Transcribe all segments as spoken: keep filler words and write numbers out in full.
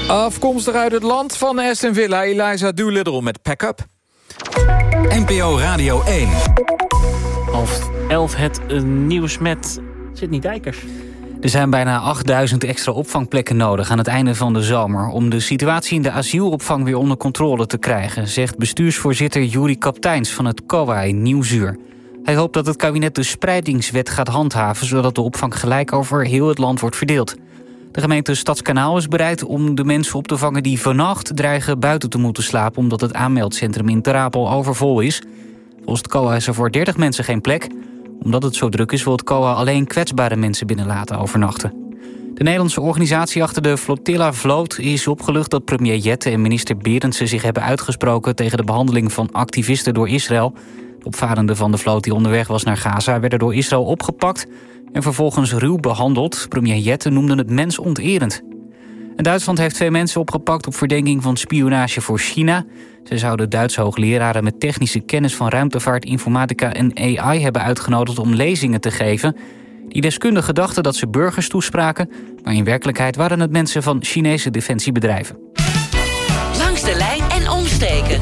Afkomstig uit het land van Aston Villa, Eliza Doolittle met Pack Up. N P O Radio één. Half elf het uh, nieuws met Sydney Dijkers. Er zijn bijna achtduizend extra opvangplekken nodig aan het einde van de zomer om de situatie in de asielopvang weer onder controle te krijgen, zegt bestuursvoorzitter Juri Kapteins van het C O A in Nieuwsuur. Hij hoopt dat het kabinet de spreidingswet gaat handhaven, zodat de opvang gelijk over heel het land wordt verdeeld. De gemeente Stadskanaal is bereid om de mensen op te vangen die vannacht dreigen buiten te moeten slapen, omdat het aanmeldcentrum in Ter Apel overvol is. Volgens het C O A is er voor dertig mensen geen plek. Omdat het zo druk is, wil het C O A alleen kwetsbare mensen binnenlaten overnachten. De Nederlandse organisatie achter de Flotilla-vloot is opgelucht dat premier Jette en minister Berendsen zich hebben uitgesproken tegen de behandeling van activisten door Israël. De opvarenden van de vloot die onderweg was naar Gaza werden door Israël opgepakt en vervolgens ruw behandeld. Premier Jette noemde het mensonterend. En Duitsland heeft twee mensen opgepakt op verdenking van spionage voor China. Ze zouden Duitse hoogleraren met technische kennis van ruimtevaart, informatica en A I hebben uitgenodigd om lezingen te geven. Die deskundigen dachten dat ze burgers toespraken, maar in werkelijkheid waren het mensen van Chinese defensiebedrijven. Langs de lijn en omsteken.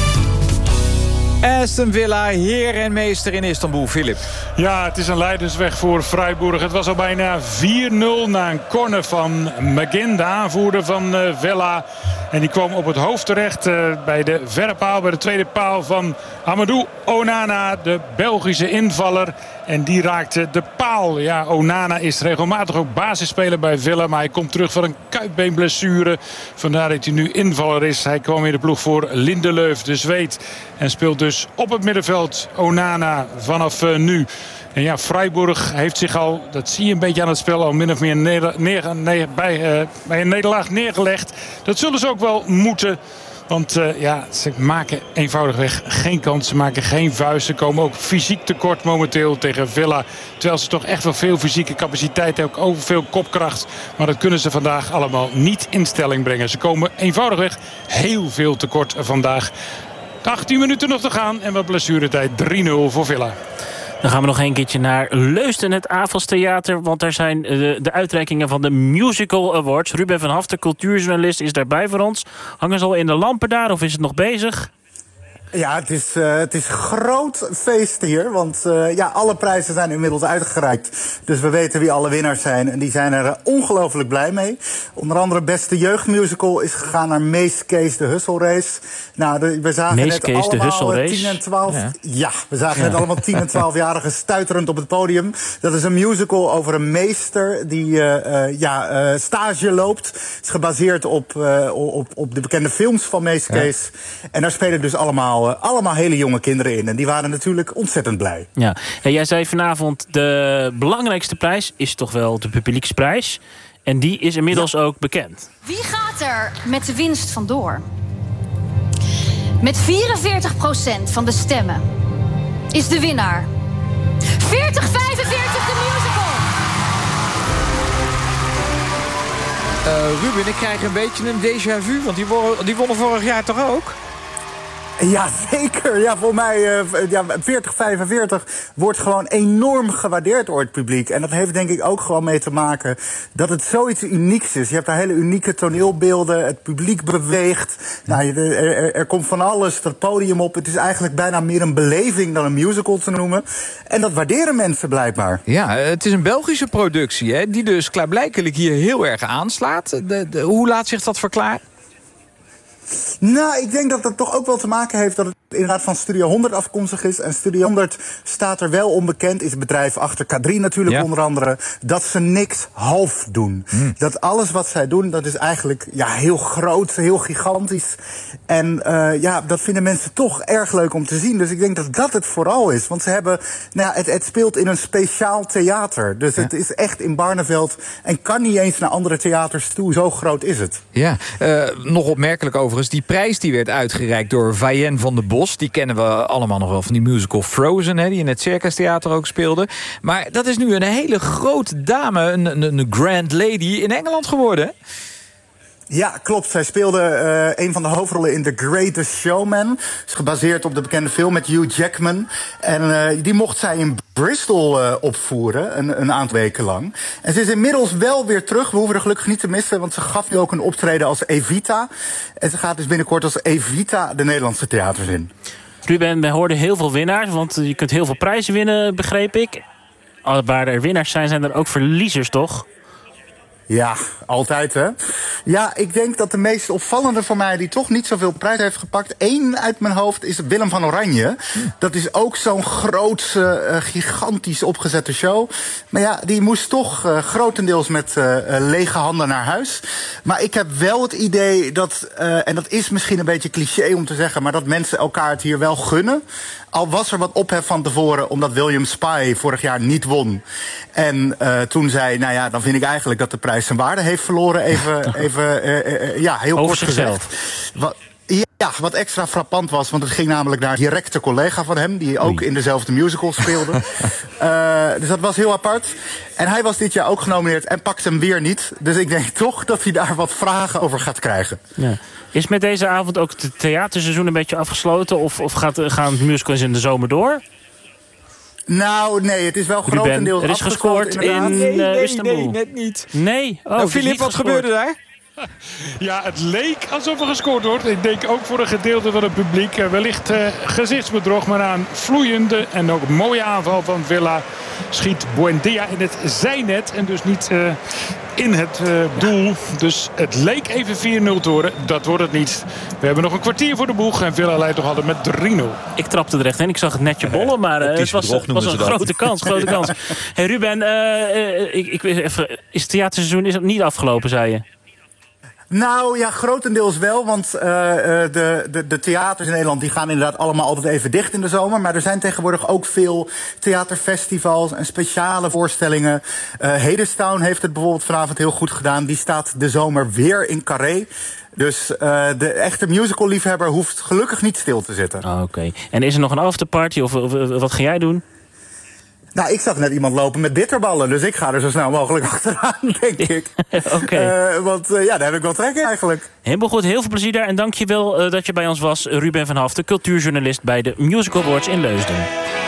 Aston Villa, heer en meester in Istanbul, Filip. Ja, het is een lijdensweg voor Freiburg. Het was al bijna vier nul na een corner van McGinn, de aanvoerder van uh, Villa. En die kwam op het hoofd terecht uh, bij de verre paal, bij de tweede paal van Amadou Onana, de Belgische invaller. En die raakte de paal. Ja, Onana is regelmatig ook basisspeler bij Villa, maar hij komt terug van een kuitbeenblessure. Vandaar dat hij nu invaller is. Hij kwam in de ploeg voor Lindelöf, de Zweed. En speelt dus op het middenveld Onana vanaf uh, nu. En ja, Freiburg heeft zich al, dat zie je een beetje aan het spel, al min of meer neer, neer, neer, bij, uh, bij een nederlaag neergelegd. Dat zullen ze ook wel moeten. Want uh, ja, ze maken eenvoudigweg geen kans. Ze maken geen vuist. Ze komen ook fysiek tekort momenteel tegen Villa. Terwijl ze toch echt wel veel fysieke capaciteit hebben. Ook veel kopkracht. Maar dat kunnen ze vandaag allemaal niet in stelling brengen. Ze komen eenvoudigweg heel veel tekort vandaag. achttien minuten nog te gaan en wat blessuretijd. drie nul voor Villa. Dan gaan we nog een keertje naar Leusden, het Avals Theater. Want daar zijn de, de uitreikingen van de Musical Awards. Ruben van Haften, cultuurjournalist, is daarbij voor ons. Hangen ze al in de lampen daar of is het nog bezig? Ja, het is, uh, het is groot feest hier, want uh, ja, alle prijzen zijn inmiddels uitgereikt. Dus we weten wie alle winnaars zijn en die zijn er uh, ongelooflijk blij mee. Onder andere beste jeugdmusical is gegaan naar Mees Kees de Hustle Race. Nou, de, we zagen Mees net Kees allemaal de Hustle Race. tien en twaalf. Ja, ja we zagen ja. net allemaal tien en twaalfjarigen stuiterend op het podium. Dat is een musical over een meester die uh, uh, ja, uh, stage loopt. Het is gebaseerd op, uh, op, op de bekende films van Mees Kees. Ja. En daar spelen dus allemaal allemaal hele jonge kinderen in. En die waren natuurlijk ontzettend blij. Ja. Ja, jij zei vanavond, de belangrijkste prijs is toch wel de publieksprijs. En die is inmiddels ja. ook bekend. Wie gaat er met de winst vandoor? Met vierenveertig procent van de stemmen is de winnaar veertig vijfenveertig de musical. Uh, Ruben, ik krijg een beetje een déjà vu, want die wonnen, die wonnen vorig jaar toch ook? Ja, zeker. Ja, voor mij, uh, ja, veertig vijfenveertig wordt gewoon enorm gewaardeerd door het publiek. En dat heeft denk ik ook gewoon mee te maken dat het zoiets unieks is. Je hebt daar hele unieke toneelbeelden, het publiek beweegt. Nou, er, er, er komt van alles het podium op. Het is eigenlijk bijna meer een beleving dan een musical te noemen. En dat waarderen mensen blijkbaar. Ja, het is een Belgische productie, hè, die dus klaarblijkelijk hier heel erg aanslaat. De, de, hoe laat zich dat verklaren? Nou, ik denk dat dat toch ook wel te maken heeft dat het inderdaad van Studio honderd afkomstig is. En Studio honderd staat er wel onbekend, is het bedrijf achter K drie natuurlijk ja. onder andere, dat ze niks half doen. Mm. Dat alles wat zij doen, dat is eigenlijk ja, heel groot, heel gigantisch. En uh, ja, dat vinden mensen toch erg leuk om te zien. Dus ik denk dat dat het vooral is. Want ze hebben, nou ja, het, het speelt in een speciaal theater. Dus ja. het is echt in Barneveld en kan niet eens naar andere theaters toe. Zo groot is het. Ja, uh, nog opmerkelijk overigens, die prijs die werd uitgereikt door Vienne van der Bos. Die kennen we allemaal nog wel van die musical Frozen, hè, die in het Circus Theater ook speelde. Maar dat is nu een hele grote dame, een, een, een grand lady in Engeland geworden. Ja, klopt. Zij speelde uh, een van de hoofdrollen in The Greatest Showman. Het is gebaseerd op de bekende film met Hugh Jackman. En uh, die mocht zij in Bristol uh, opvoeren, een, een aantal weken lang. En ze is inmiddels wel weer terug. We hoeven er gelukkig niet te missen, want ze gaf nu ook een optreden als Evita. En ze gaat dus binnenkort als Evita de Nederlandse theaters in. Ruben, we hoorden heel veel winnaars, want je kunt heel veel prijzen winnen, begreep ik. Waar er winnaars zijn, zijn er ook verliezers, toch? Ja, altijd hè. Ja, ik denk dat de meest opvallende voor mij die toch niet zoveel prijs heeft gepakt, één uit mijn hoofd, is Willem van Oranje. Dat is ook zo'n grootse, uh, gigantisch opgezette show. Maar ja, die moest toch uh, grotendeels met uh, lege handen naar huis. Maar ik heb wel het idee dat, uh, en dat is misschien een beetje cliché om te zeggen, maar dat mensen elkaar het hier wel gunnen. Al was er wat ophef van tevoren, omdat William Spy vorig jaar niet won. En uh, toen zei, nou ja, dan vind ik eigenlijk dat de prijs zijn waarde heeft verloren. Even, even uh, uh, ja, heel Over kort zichzelf. gezegd. Wat, ja, wat extra frappant was, want het ging namelijk naar een directe collega van hem, die ook in dezelfde musical speelde. uh, dus dat was heel apart. En hij was dit jaar ook genomineerd en pakte hem weer niet. Dus ik denk toch dat hij daar wat vragen over gaat krijgen. Ja. Is met deze avond ook het theaterseizoen een beetje afgesloten? Of, of gaat, gaan musicals in de zomer door? Nou, nee, het is wel Ruben, grotendeels er is gescoord in uh, Nee, nee, Istanbul. nee, net niet. Nee? Oh, Nou, Filip, wat gebeurde daar? Ja, het leek alsof er gescoord wordt. Ik denk ook voor een gedeelte van het publiek. Wellicht uh, gezichtsbedrog, maar na een vloeiende en ook mooie aanval van Villa schiet Buendia in het zijnet. En dus niet uh, in het uh, doel. Dus het leek even vier nul te worden. Dat wordt het niet. We hebben nog een kwartier voor de boeg. En Villa leidt toch altijd met drie nul. Ik trapte er echt in. Ik zag het netje bollen. Maar uh, het was, was een grote kans. Grote kans. Hey Ruben, uh, uh, ik, ik, even, is het theaterseizoen is het niet afgelopen, zei je? Nou ja, grotendeels wel, want uh, de, de, de theaters in Nederland die gaan inderdaad allemaal altijd even dicht in de zomer. Maar er zijn tegenwoordig ook veel theaterfestivals en speciale voorstellingen. Uh, Hadestown heeft het bijvoorbeeld vanavond heel goed gedaan. Die staat de zomer weer in Carré. Dus uh, de echte musical-liefhebber hoeft gelukkig niet stil te zitten. Oh, Oké. Okay. En is er nog een afterparty of, of, of wat ga jij doen? Nou, ik zag net iemand lopen met bitterballen, dus ik ga er zo snel mogelijk achteraan, denk ik. Oké. Okay. Uh, want uh, ja, daar heb ik wel trek in eigenlijk. Helemaal goed, heel veel plezier daar. En dank je wel uh, dat je bij ons was. Ruben van Haften, cultuurjournalist bij de Musical Awards in Leusden.